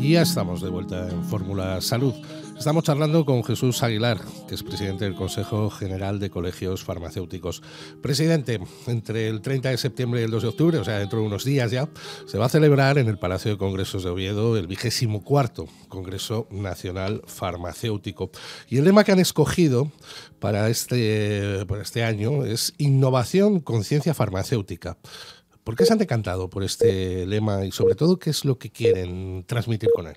Y ya estamos de vuelta en Fórmula Salud. Estamos charlando con Jesús Aguilar, que es presidente del Consejo General de Colegios Farmacéuticos. Presidente, entre el 30 de septiembre y el 2 de octubre, o sea, dentro de unos días ya, se va a celebrar en el Palacio de Congresos de Oviedo el 24º Congreso Nacional Farmacéutico. Y el lema que han escogido para este año es Innovación con Ciencia Farmacéutica. ¿Por qué se han decantado por este lema y, sobre todo, qué es lo que quieren transmitir con él?